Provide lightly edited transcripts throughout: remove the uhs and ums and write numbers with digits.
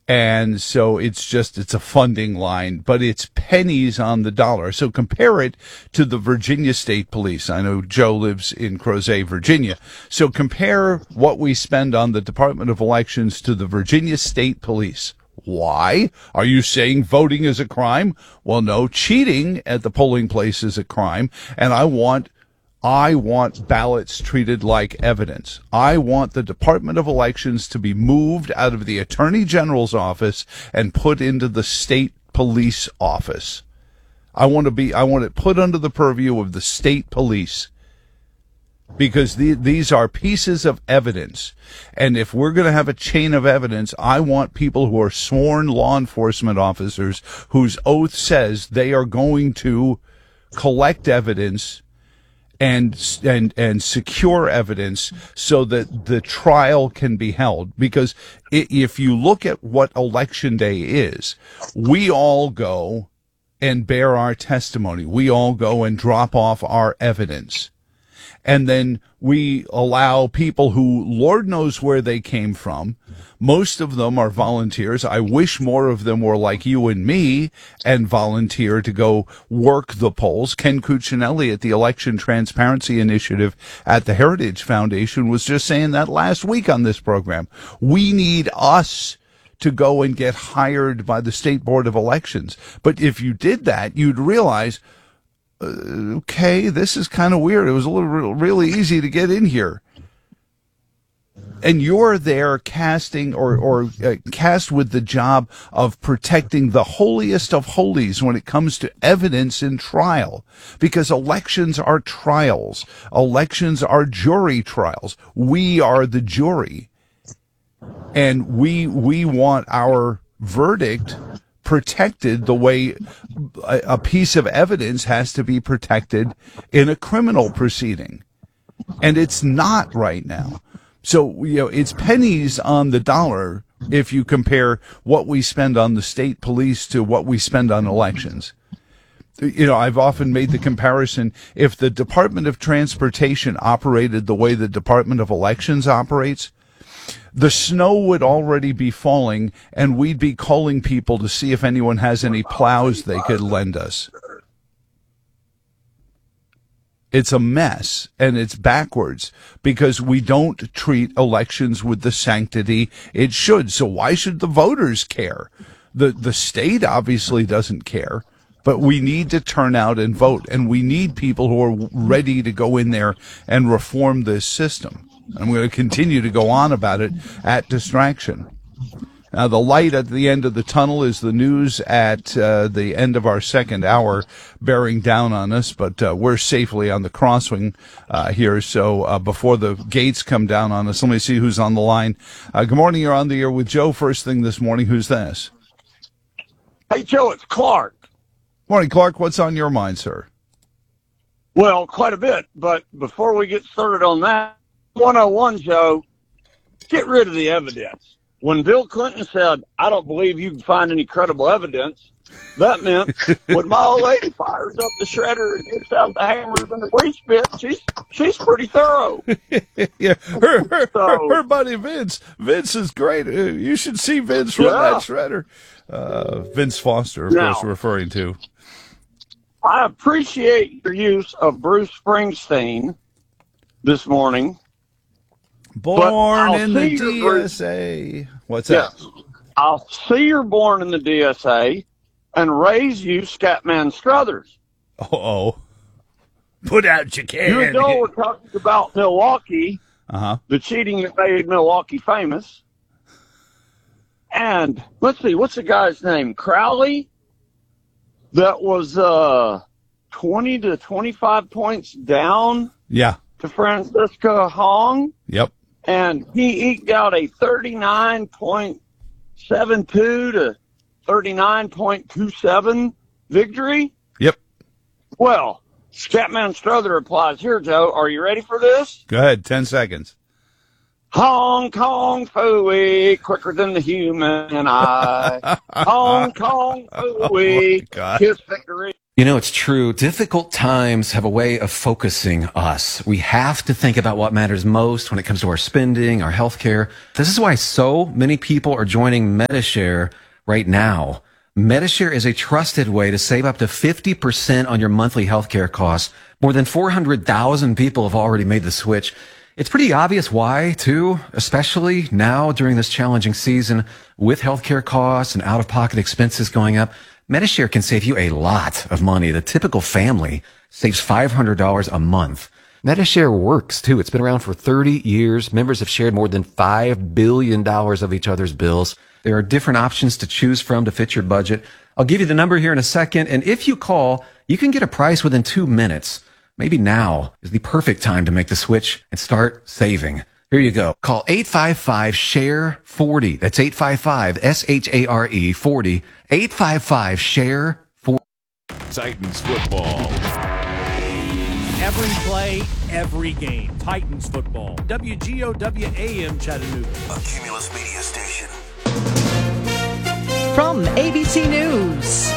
And so it's a funding line, but it's pennies on the dollar. So compare it to the Virginia State Police. I know Joe lives in Crozet, Virginia. So compare what we spend on the Department of Elections to the Virginia State Police. Why? Are you saying voting is a crime? Well, no, cheating at the polling place is a crime, and I want ballots treated like evidence. I want the Department of Elections to be moved out of the Attorney General's office and put into the state police office. I want it put under the purview of the state police, because these are pieces of evidence. And if we're going to have a chain of evidence, I want people who are sworn law enforcement officers whose oath says they are going to collect evidence and secure evidence so that the trial can be held. Because if you look at what Election Day is, we all go and bear our testimony. We all go and drop off our evidence. And then we allow people who, Lord knows where they came from. Most of them are volunteers. I wish more of them were like you and me and volunteer to go work the polls. Ken Cuccinelli at the Election Transparency Initiative at the Heritage Foundation was just saying that last week on this program. We need us to go and get hired by the State Board of Elections. But if you did that, you'd realize, okay, this is kind of weird. It was really easy to get in here. And you're there casting or cast with the job of protecting the holiest of holies when it comes to evidence in trial, because elections are trials. Elections are jury trials. We are the jury. And we want our verdict protected the way a piece of evidence has to be protected in a criminal proceeding. And it's not right now. So, it's pennies on the dollar if you compare what we spend on the state police to what we spend on elections. I've often made the comparison, if the Department of Transportation operated the way the Department of Elections operates, the snow would already be falling, and we'd be calling people to see if anyone has any plows they could lend us. It's a mess, and it's backwards, because we don't treat elections with the sanctity it should. So why should the voters care? The state obviously doesn't care, but we need to turn out and vote, and we need people who are ready to go in there and reform this system. I'm going to continue to go on about it at Distraction. Now, the light at the end of the tunnel is the news at the end of our second hour bearing down on us, but we're safely on the crossing here. So before the gates come down on us, let me see who's on the line. Good morning. You're on the air with Joe first thing this morning. Who's this? Hey, Joe, it's Clark. Morning, Clark. What's on your mind, sir? Well, quite a bit, but before we get started on that, 101, Joe, get rid of the evidence. When Bill Clinton said, I don't believe you can find any credible evidence, that meant when my old lady fires up the shredder and gets out the hammers and the grease pit, she's pretty thorough. Yeah, her buddy Vince is great. You should see Vince run that shredder. Vince Foster, of course, referring to. I appreciate your use of Bruce Springsteen this morning. Born in the DSA. What's that? Yes. I'll see you're born in the DSA and raise you Scatman Struthers. Uh-oh. Put out your can. You and Joe were talking about Milwaukee, the cheating that made Milwaukee famous. And let's see, what's the guy's name? Crowley? That was 20 to 25 points down to Francisca Hong. Yep. And he eked out a 39.72 to 39.27 victory. Yep. Well, Scatman Struther replies, here, Joe, are you ready for this? Go ahead, 10 seconds. Hong Kong phooey, quicker than the human eye. Hong Kong phooey, kiss victory. You know, it's true. Difficult times have a way of focusing us. We have to think about what matters most when it comes to our spending, our healthcare. This is why so many people are joining Medi-Share right now. Medi-Share is a trusted way to save up to 50% on your monthly healthcare costs. More than 400,000 people have already made the switch. It's pretty obvious why, too, especially now during this challenging season with healthcare costs and out-of-pocket expenses going up. Medi-Share can save you a lot of money. The typical family saves $500 a month. Medi-Share works, too. It's been around for 30 years. Members have shared more than $5 billion of each other's bills. There are different options to choose from to fit your budget. I'll give you the number here in a second, and if you call, you can get a price within 2 minutes. Maybe now is the perfect time to make the switch and start saving. Here you go. Call 855-SHARE-40. That's 855-SHARE 40. 855-SHARE-40. Titans football. Every play, every game. Titans football. WGOW-AM Chattanooga. A Cumulus Media Station. From ABC News,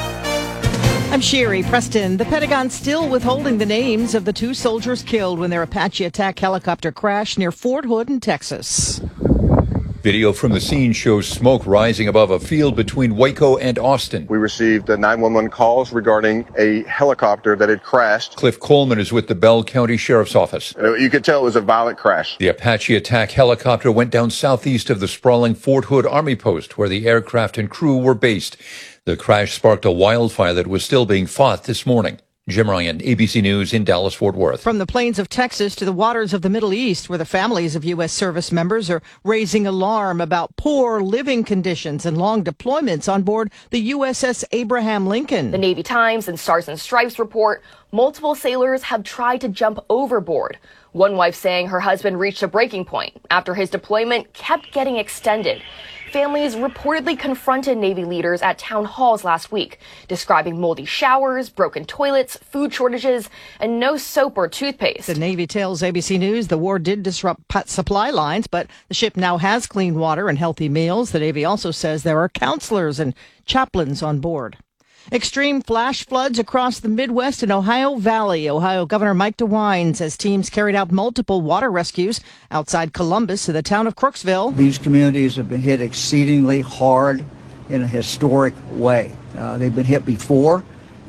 I'm Sherry Preston. The Pentagon still withholding the names of the 2 soldiers killed when their Apache attack helicopter crashed near Fort Hood in Texas. Video from the scene shows smoke rising above a field between Waco and Austin. We received 911 calls regarding a helicopter that had crashed. Cliff Coleman is with the Bell County Sheriff's Office. You could tell it was a violent crash. The Apache attack helicopter went down southeast of the sprawling Fort Hood Army Post, where the aircraft and crew were based. The crash sparked a wildfire that was still being fought this morning. Jim Ryan, ABC News in Dallas-Fort Worth. From the plains of Texas to the waters of the Middle East, where the families of U.S. service members are raising alarm about poor living conditions and long deployments on board the USS Abraham Lincoln. The Navy Times and Stars and Stripes report multiple sailors have tried to jump overboard. One wife saying her husband reached a breaking point after his deployment kept getting extended. Families reportedly confronted Navy leaders at town halls last week, describing moldy showers, broken toilets, food shortages, and no soap or toothpaste. The Navy tells ABC News the war did disrupt supply lines, but the ship now has clean water and healthy meals. The Navy also says there are counselors and chaplains on board. Extreme flash floods across the Midwest and Ohio Valley. Ohio Governor Mike DeWine says teams carried out multiple water rescues outside Columbus to the town of Crooksville. These communities have been hit exceedingly hard in a historic way. They've been hit before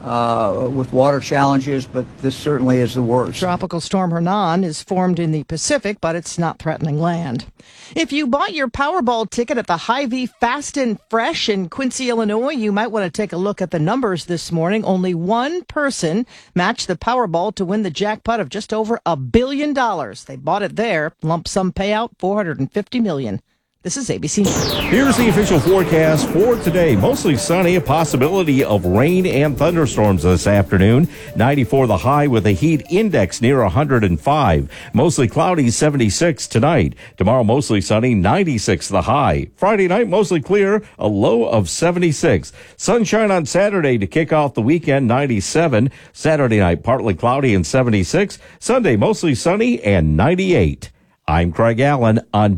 with water challenges, but this certainly is the worst. Tropical storm Hernan is formed in the Pacific, but it's not threatening land. If you bought your Powerball ticket at the Hy-Vee Fast and Fresh in Quincy, Illinois, you might want to take a look at the numbers this morning. Only one person matched the Powerball to win the jackpot of just over $1 billion. They bought it there. Lump sum payout, $450 million. This is ABC News. Here's the official forecast for today. Mostly sunny, a possibility of rain and thunderstorms this afternoon. 94 the high with a heat index near 105. Mostly cloudy, 76 tonight. Tomorrow, mostly sunny, 96 the high. Friday night, mostly clear, a low of 76. Sunshine on Saturday to kick off the weekend, 97. Saturday night, partly cloudy and 76. Sunday, mostly sunny and 98. I'm Craig Allen on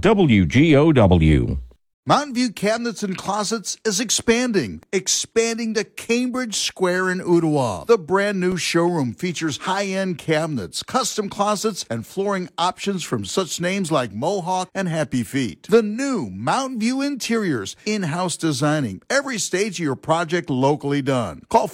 WGOW. Mountain View Cabinets and Closets is expanding to Cambridge Square in Ottawa. The brand new showroom features high-end cabinets, custom closets, and flooring options from such names like Mohawk and Happy Feet. The new Mountain View Interiors, in-house designing every stage of your project locally done. Call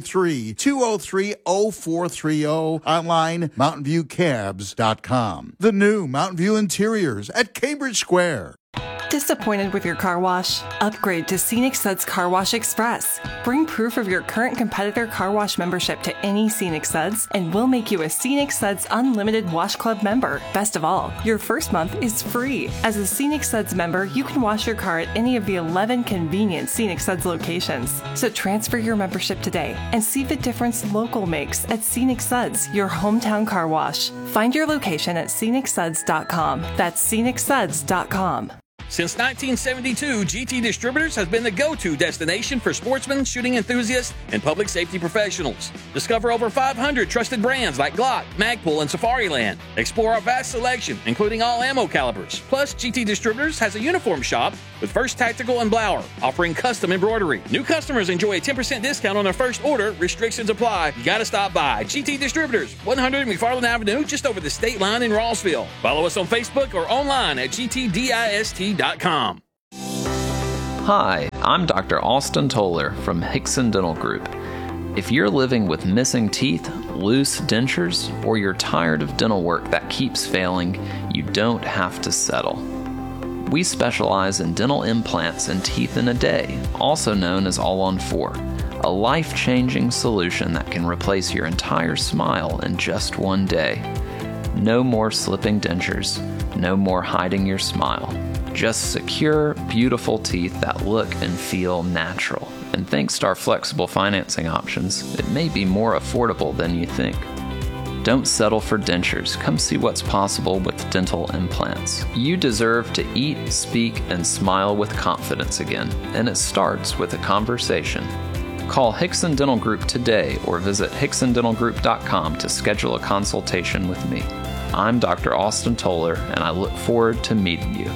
423-203-0430. Online, mountainviewcabs.com. The new Mountain View Interiors at Cambridge Square. Disappointed with your car wash? Upgrade to Scenic Suds Car Wash Express. Bring proof of your current competitor car wash membership to any Scenic Suds, and we'll make you a Scenic Suds Unlimited Wash Club member. Best of all, your first month is free. As a Scenic Suds member, you can wash your car at any of the 11 convenient Scenic Suds locations. So transfer your membership today and see the difference local makes at Scenic Suds, your hometown car wash. Find your location at scenicsuds.com. That's scenicsuds.com. Since 1972, GT Distributors has been the go-to destination for sportsmen, shooting enthusiasts, and public safety professionals. Discover over 500 trusted brands like Glock, Magpul, and Safariland. Explore our vast selection, including all ammo calibers. Plus, GT Distributors has a uniform shop with First Tactical and Blower, offering custom embroidery. New customers enjoy a 10% discount on their first order. Restrictions apply. You gotta stop by. GT Distributors, 100 McFarland Avenue, just over the state line in Rossville. Follow us on Facebook or online at gtdist.com. Hi, I'm Dr. Austin Toller from Hickson Dental Group. If you're living with missing teeth, loose dentures, or you're tired of dental work that keeps failing, you don't have to settle. We specialize in dental implants and teeth in a day, also known as All-on-4, a life-changing solution that can replace your entire smile in just one day. No more slipping dentures, no more hiding your smile. Just secure, beautiful teeth that look and feel natural. And thanks to our flexible financing options, it may be more affordable than you think. Don't settle for dentures. Come see what's possible with dental implants. You deserve to eat, speak, and smile with confidence again, and it starts with a conversation. Call Hickson Dental Group today or visit hicksondentalgroup.com to schedule a consultation with me. I'm Dr. Austin Toller, and I look forward to meeting you.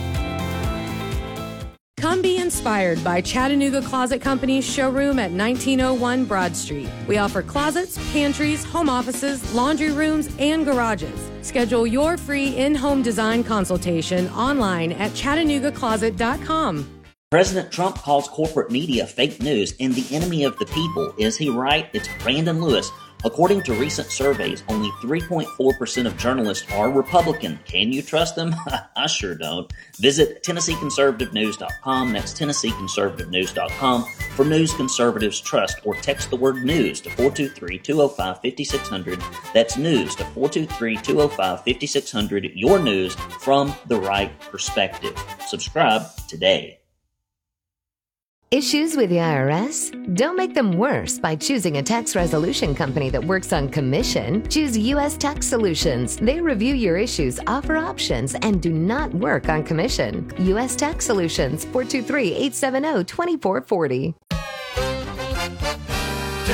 Come be inspired by Chattanooga Closet Company's showroom at 1901 Broad Street. We offer closets, pantries, home offices, laundry rooms, and garages. Schedule your free in-home design consultation online at ChattanoogaCloset.com. President Trump calls corporate media fake news and the enemy of the people. Is he right? It's Brandon Lewis. According to recent surveys, only 3.4% of journalists are Republican. Can you trust them? I sure don't. Visit TennesseeConservativeNews.com. That's TennesseeConservativeNews.com for news conservatives trust, or text the word news to 423-205-5600. That's news to 423-205-5600. Your news from the right perspective. Subscribe today. Issues with the IRS? Don't make them worse by choosing a tax resolution company that works on commission. Choose U.S. Tax Solutions. They review your issues, offer options, and do not work on commission. U.S. Tax Solutions, 423-870-2440.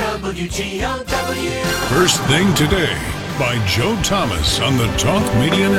WGOW. First Thing Today by Joe Thomas on the Talk Media Network.